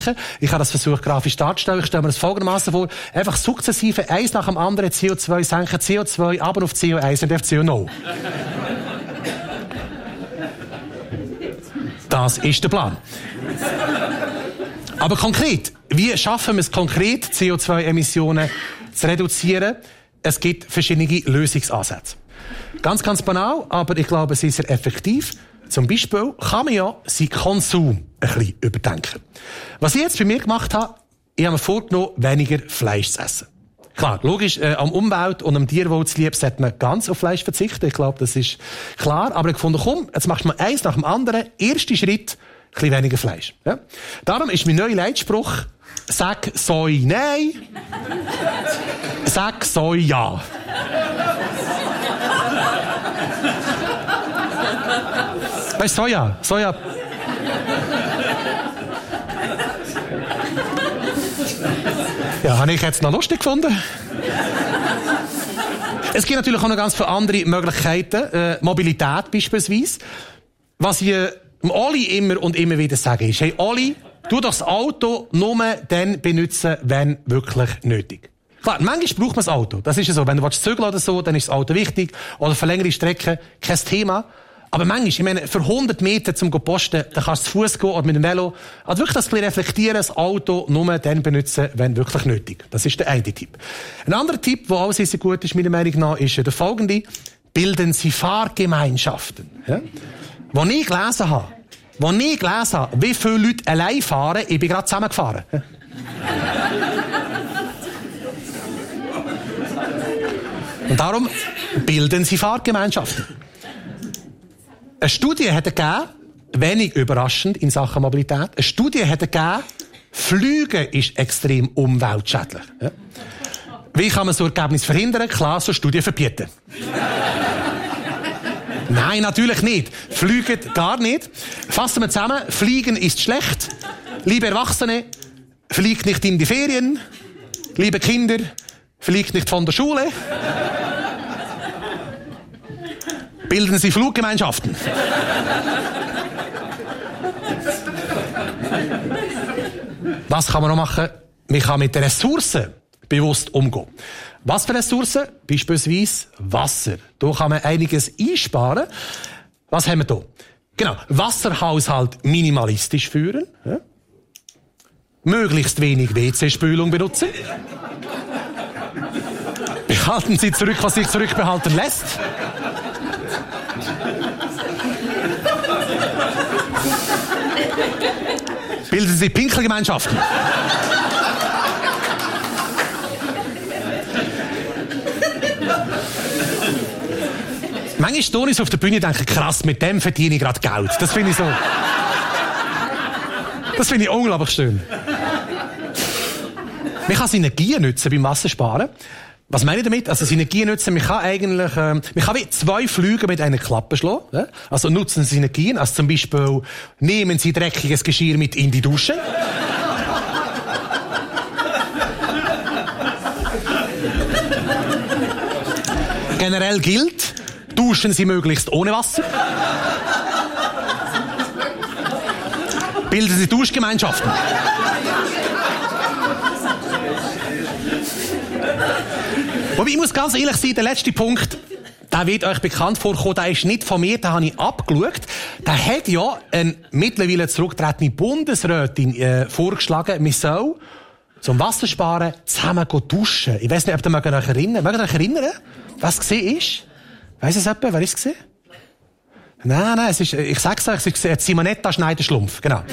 Ich habe das versucht, grafisch darzustellen. Ich stelle mir das folgendermaßen vor. Einfach sukzessive, eins nach dem anderen CO2 senken, CO2, aber auf CO1 und auf CO0. Das ist der Plan. Aber konkret, wie schaffen wir es konkret, CO2-Emissionen zu reduzieren? Es gibt verschiedene Lösungsansätze. Ganz, ganz banal, aber ich glaube, es ist sehr effektiv. Zum Beispiel kann man ja seinen Konsum ein bisschen überdenken. Was ich jetzt bei mir gemacht habe, ich habe mir vorgenommen, weniger Fleisch zu essen. Klar, logisch, am Umwelt und am Tierwohl zu lieb, sollte man ganz auf Fleisch verzichten. Ich glaube, das ist klar. Aber ich fand, komm, jetzt machst du mal eins nach dem anderen. Erster Schritt, ein bisschen weniger Fleisch. Ja? Darum ist mein neuer Leitspruch, sag Soi nein, sag Soi ja. Weißt du, Soja. Ja, habe ich jetzt noch lustig gefunden. Es gibt natürlich auch noch ganz viele andere Möglichkeiten. Mobilität beispielsweise. Was ich Oli immer und immer wieder sage ist, hey Oli, tu doch das Auto nur dann benutzen, wenn wirklich nötig. Klar, manchmal braucht man das Auto. Das ist ja so. Wenn du zügeln oder so, dann ist das Auto wichtig. Oder für längere Strecken, kein Thema. Aber manchmal, ich meine, für 100 Meter zum Posten, da kannst du zu Fuß gehen oder mit dem Velo. Also wirklich das bisschen reflektieren, das Auto nur dann benutzen, wenn wirklich nötig. Das ist der eine Tipp. Ein anderer Tipp, der auch sehr, sehr gut ist, meiner Meinung nach, ist der folgende. Bilden Sie Fahrgemeinschaften. Ja? Wo ich gelesen habe, wie viele Leute allein fahren, ich bin gerade zusammengefahren. Ja? Und darum bilden Sie Fahrgemeinschaften. Eine Studie hat gegeben, wenig überraschend in Sachen Mobilität, eine Studie hat gegeben, Fliegen ist extrem umweltschädlich. Ja. Wie kann man so Ergebnis verhindern? Klar, so Studien verbieten. Nein, natürlich nicht. Fliegen gar nicht. Fassen wir zusammen. Fliegen ist schlecht. Liebe Erwachsene, fliegt nicht in die Ferien. Liebe Kinder, fliegt nicht von der Schule. Bilden Sie Fluggemeinschaften. Was kann man noch machen? Man kann mit den Ressourcen bewusst umgehen. Was für Ressourcen? Beispielsweise Wasser. Da kann man einiges einsparen. Was haben wir da? Genau. Wasserhaushalt minimalistisch führen. Ja. Möglichst wenig WC-Spülung benutzen. Behalten Sie zurück, was sich zurückbehalten lässt. Bilden Sie Pinkelgemeinschaften. Manchmal stehe ich so auf der Bühne und denke, krass, mit dem verdiene ich gerade Geld. Das finde ich so. Das finde ich unglaublich schön. Man kann Synergien nutzen beim Wassersparen. Was meine ich damit? Also Synergien nutzen, man kann eigentlich, man kann wie 2 Flüge mit einer Klappe schlagen. Ja? Also nutzen Sie Synergien, also zum Beispiel nehmen Sie dreckiges Geschirr mit in die Dusche. Generell gilt, duschen Sie möglichst ohne Wasser. Bilden Sie Duschgemeinschaften. Wobei, ich muss ganz ehrlich sein, der letzte Punkt, der wird euch bekannt vorkommen, der ist nicht von mir, den habe ich abgeschaut. Der hat ja eine mittlerweile zurückgetretene Bundesrätin vorgeschlagen, man soll zum Wassersparen zusammen duschen. Ich weiss nicht, ob ihr euch erinnern. Mögt ihr euch erinnern, was gesehen ist? Weiss es jemand? Wer ist es gesehen? Nein, es ist, ich sag's euch, es ist Simonetta Schneider-Schlumpf, genau.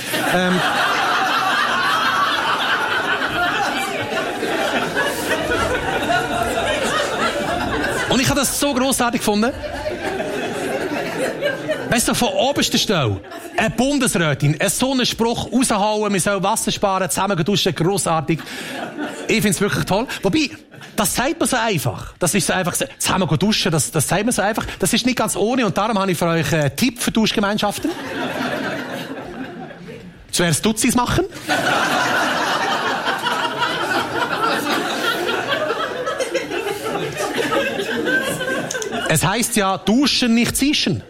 Und ich habe das so grossartig gefunden. Weißt du, von oberster Stelle, eine Bundesrätin, so einen Spruch raushauen, wir sollen Wasser sparen, zusammen duschen, grossartig. Ich finde es wirklich toll. Wobei, das sagt man so einfach. Das ist so einfach, zusammen duschen, das sagt man so einfach. Das ist nicht ganz ohne und darum habe ich für euch einen Tipp für Duschgemeinschaften. Zuerst Dutzis machen. Es heisst ja, duschen, nicht zischen.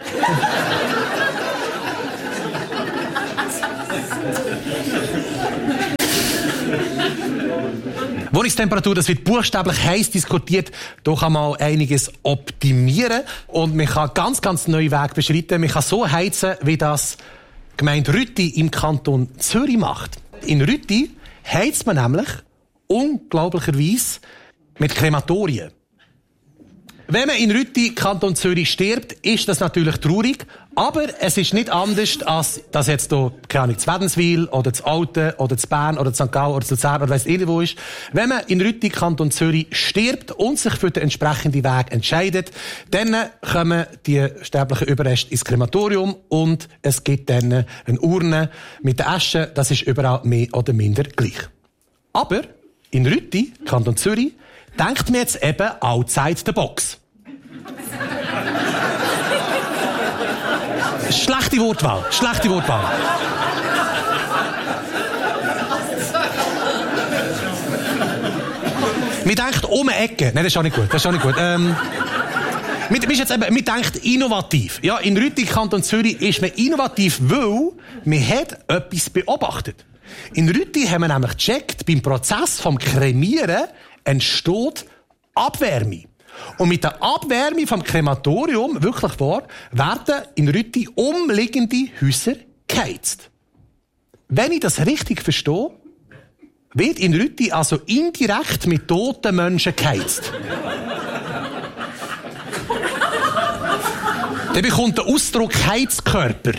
Wohnungstemperatur, das wird buchstäblich heiß diskutiert. Da kann man einiges optimieren. Und man kann ganz, ganz neue Wege beschreiten. Man kann so heizen, wie das die Gemeinde Rütti im Kanton Zürich macht. In Rütti heizt man nämlich unglaublicherweise mit Krematorien. Wenn man in Rütti, Kanton Zürich, stirbt, ist das natürlich traurig. Aber es ist nicht anders, als das jetzt hier, keine Ahnung, zu Wädenswil oder zu Alten oder zu Bern oder zu St. Gallen oder zu Luzern oder weiss irgendwo ist. Wenn man in Rütti, Kanton Zürich, stirbt und sich für den entsprechenden Weg entscheidet, dann kommen die sterblichen Überreste ins Krematorium und es gibt dann eine Urne mit der Asche. Das ist überall mehr oder minder gleich. Aber in Rütti, Kanton Zürich, denkt mir jetzt eben outside the box. Schlechte Wortwahl. Man denkt um eine Ecke. Nein, das ist auch nicht gut. Man denkt innovativ. Ja, in Rütti, Kanton Zürich, ist man innovativ, weil man hat etwas beobachtet. In Rütti haben wir nämlich gecheckt, beim Prozess vom Kremieren entsteht Abwärme. Und mit der Abwärme vom Krematorium, wirklich wahr, werden in Rütti umliegende Häuser geheizt. Wenn ich das richtig verstehe, wird in Rütti also indirekt mit toten Menschen geheizt. Dann bekommt der Ausdruck Heizkörper.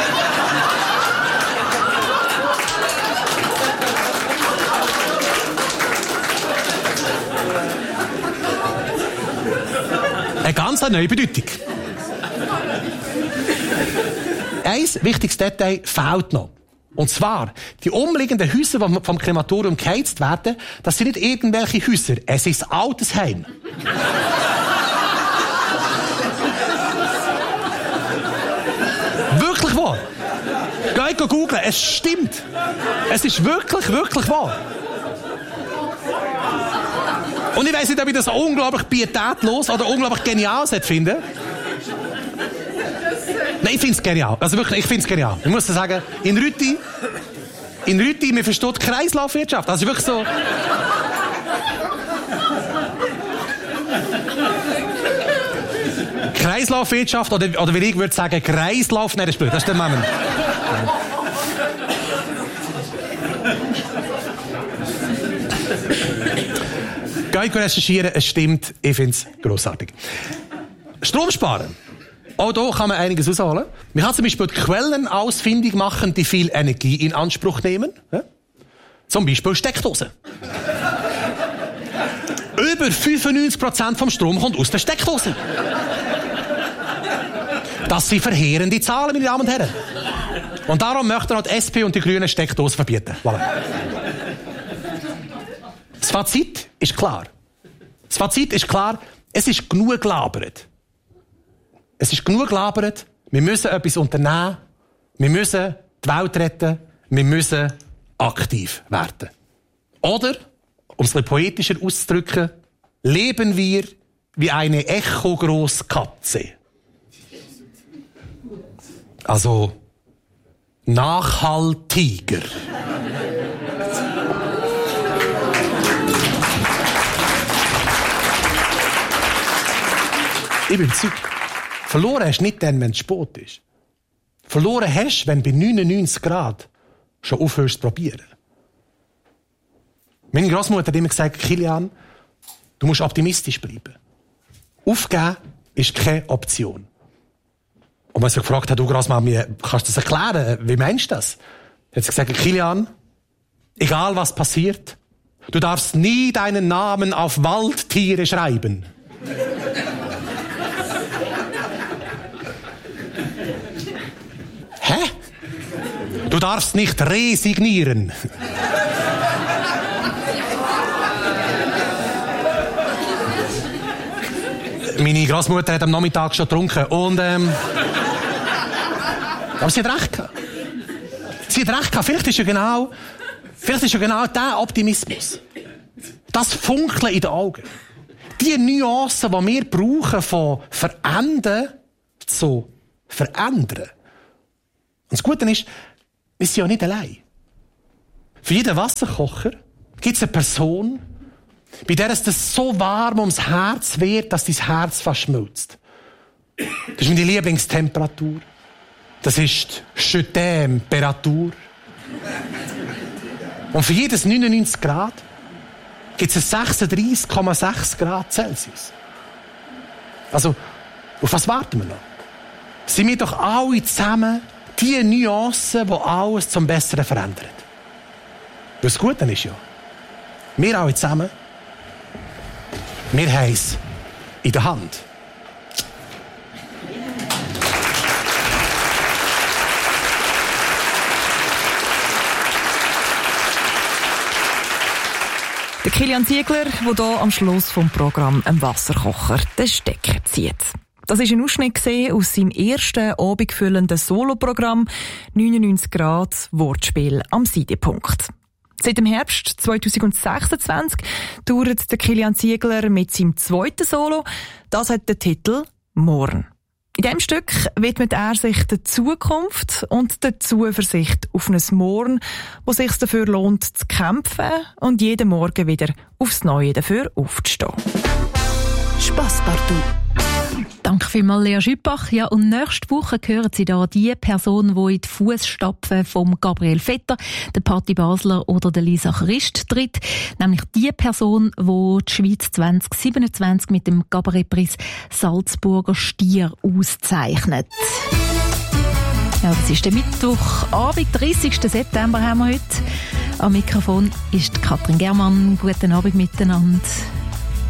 Eine ganz neue Bedeutung. Ein wichtiges Detail fehlt noch. Und zwar, die umliegenden Häuser, die vom Krematorium geheizt werden, das sind nicht irgendwelche Häuser. Es ist ein Altersheim. Wirklich wahr. Geht googeln, es stimmt. Es ist wirklich wahr. Und ich weiss nicht, ob ich das unglaublich pietätlos oder unglaublich genial finde. Nein, ich find's genial. Also wirklich, ich find's genial. Ich muss sagen, in Rütti, man versteht Kreislaufwirtschaft. Also wirklich so. Kreislaufwirtschaft, oder wie ich würde sagen, Kreislauf. Nein, das ist blöd, das ist der Moment. Geht recherchieren, es stimmt, ich finde es grossartig. Strom sparen. Auch hier kann man einiges ausholen. Man kann zum Beispiel die Quellen ausfindig machen, die viel Energie in Anspruch nehmen. Ja? Zum Beispiel Steckdosen. Über 95% vom Strom kommt aus der Steckdose. Das sind verheerende Zahlen, meine Damen und Herren. Und darum möchten auch die SP und die Grünen Steckdosen verbieten. Voilà. Das Fazit ist klar. Es ist genug gelabert. Wir müssen etwas unternehmen. Wir müssen die Welt retten. Wir müssen aktiv werden. Oder, um es ein bisschen poetischer auszudrücken, leben wir wie eine echogroße Katze. Also, nachhaltiger. Ich bin überzeugt, verloren hast du nicht dann, wenn es spät ist. Verloren hast du, wenn du bei 99 Grad schon aufhörst zu probieren. Meine Großmutter hat immer gesagt, Kilian, du musst optimistisch bleiben. Aufgeben ist keine Option. Und wenn sie gefragt hat, du Großmama, kannst du das erklären? Wie meinst du das? Hat sie gesagt, Kilian, egal was passiert, du darfst nie deinen Namen auf Waldtiere schreiben. Hä? Du darfst nicht resignieren. Meine Großmutter hat am Nachmittag schon getrunken und aber sie hat recht gehabt. Vielleicht ist ja genau der Optimismus. Das Funkeln in den Augen. Die Nuancen, die wir brauchen, von verändern zu verändern. Und das Gute ist, wir sind ja nicht allein. Für jeden Wasserkocher gibt es eine Person, bei der es das so warm ums Herz wird, dass dein Herz fast schmilzt. Das ist meine Lieblingstemperatur. Das ist die Temperatur. Und für jedes 99 Grad gibt es 36,6 Grad Celsius. Also, auf was warten wir noch? Sind wir doch alle zusammen die Nuancen, die alles zum Besseren verändern. Das Gute ist ja, wir alle zusammen, wir haben es in der Hand. Der Kilian Ziegler, der hier am Schluss vom Programm einen Wasserkocher den Stecker zieht. Das war ein Ausschnitt aus seinem ersten abendfüllenden Soloprogramm 99 Grad Wortspiel am Siedepunkt. Seit dem Herbst 2026 dauert der Kilian Ziegler mit seinem zweiten Solo. Das hat den Titel «Morgen». In diesem Stück widmet er sich der Zukunft und der Zuversicht auf ein Morgen, wo es sich dafür lohnt, zu kämpfen und jeden Morgen wieder aufs Neue dafür aufzustehen. Spasspartout. Danke vielmals, Lea Schüppach. Ja, und nächste Woche hören Sie da die Person, die in die Fußstapfen von Gabriel Vetter, der Patti Basler oder der Lisa Christ tritt. Nämlich die Person, die die Schweiz 2027 mit dem Kabarettpreis Salzburger Stier auszeichnet. Ja, das ist der Mittwochabend, 30. September haben wir heute. Am Mikrofon ist Katrin Germann. Guten Abend miteinander.